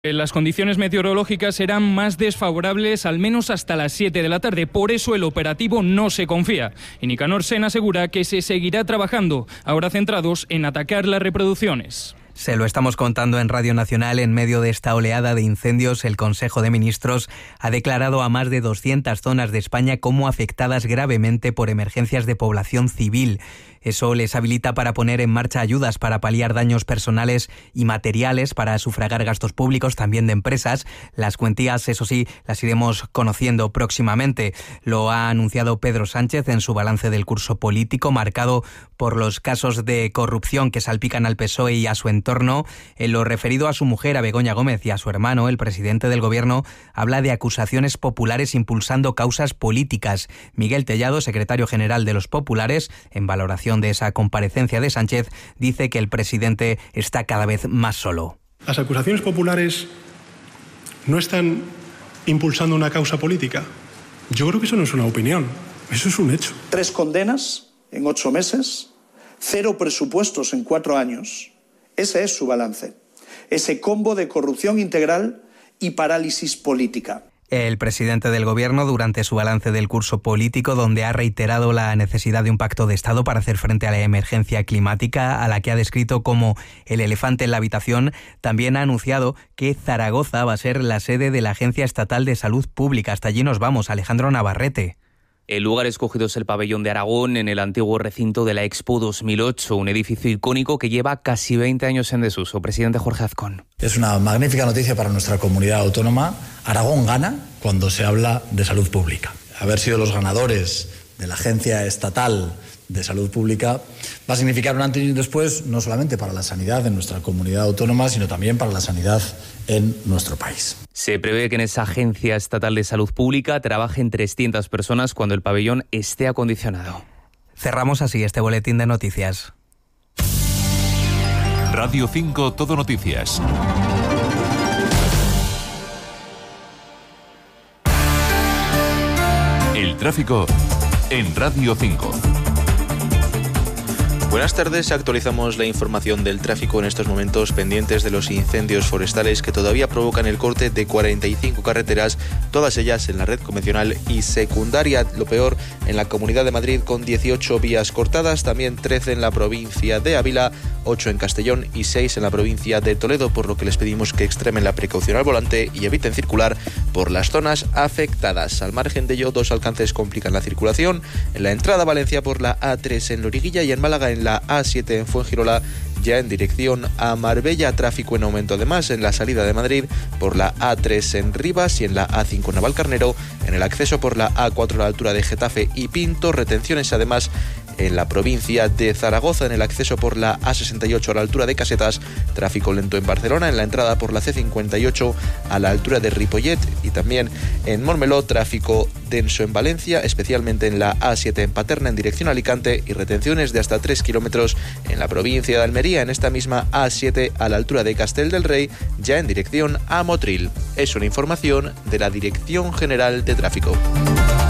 Las condiciones meteorológicas serán más desfavorables al menos hasta las 7 de la tarde, por eso el operativo no se confía. Y Nicanor Sen asegura que se seguirá trabajando, ahora centrados en atacar las reproducciones. Se lo estamos contando en Radio Nacional. En medio de esta oleada de incendios, el Consejo de Ministros ha declarado a más de 200 zonas de España como afectadas gravemente por emergencias de población civil. Eso les habilita para poner en marcha ayudas para paliar daños personales y materiales, para sufragar gastos públicos, también de empresas. Las cuantías, eso sí, las iremos conociendo próximamente. Lo ha anunciado Pedro Sánchez en su balance del curso político, marcado por los casos de corrupción que salpican al PSOE y a su entorno. En lo referido a su mujer, a Begoña Gómez, y a su hermano, el presidente del Gobierno, habla de acusaciones populares impulsando causas políticas. Miguel Tellado, secretario general de los populares, en valoración de esa comparecencia de Sánchez, dice que el presidente está cada vez más solo. Las acusaciones populares no están impulsando una causa política. Yo creo que eso no es una opinión, eso es un hecho. 3 condenas en 8 meses, 0 presupuestos en 4 años. Ese es su balance. Ese combo de corrupción integral y parálisis política. El presidente del Gobierno, durante su balance del curso político, donde ha reiterado la necesidad de un pacto de Estado para hacer frente a la emergencia climática, a la que ha descrito como el elefante en la habitación, también ha anunciado que Zaragoza va a ser la sede de la Agencia Estatal de Salud Pública. Hasta allí nos vamos, Alejandro Navarrete. El lugar escogido es el Pabellón de Aragón, en el antiguo recinto de la Expo 2008, un edificio icónico que lleva casi 20 años en desuso. Presidente Jorge Azcón. Es una magnífica noticia para nuestra comunidad autónoma. Aragón gana cuando se habla de salud pública. Haber sido los ganadores de la Agencia Estatal de Salud Pública va a significar un antes y un después, no solamente para la sanidad en nuestra comunidad autónoma, sino también para la sanidad en nuestro país. Se prevé que en esa Agencia Estatal de Salud Pública trabajen 300 personas cuando el pabellón esté acondicionado. Cerramos así este boletín de noticias. Radio 5 Todo Noticias. El tráfico en Radio 5. Buenas tardes, actualizamos la información del tráfico en estos momentos, pendientes de los incendios forestales que todavía provocan el corte de 45 carreteras, todas ellas en la red convencional y secundaria. Lo peor en la Comunidad de Madrid, con 18 vías cortadas, también 13 en la provincia de Ávila, 8 en Castellón y 6 en la provincia de Toledo, por lo que les pedimos que extremen la precaución al volante y eviten circular por las zonas afectadas. Al margen de ello, 2 alcances complican la circulación: en la entrada a Valencia por la A3 en Loriguilla y en Málaga en la A7 en Fuengirola, ya en dirección a Marbella. Tráfico en aumento además en la salida de Madrid por la A3 en Rivas y en la A5 en Navalcarnero, en el acceso por la A4 a la altura de Getafe y Pinto. Retenciones además en la provincia de Zaragoza, en el acceso por la A68 a la altura de Casetas. Tráfico lento en Barcelona, en la entrada por la C58 a la altura de Ripollet, y también en Montmeló tráfico denso en Valencia, especialmente en la A7 en Paterna en dirección a Alicante, y retenciones de hasta 3 kilómetros en la provincia de Almería, en esta misma A7 a la altura de Castel del Rey, ya en dirección a Motril. Es una información de la Dirección General de Tráfico.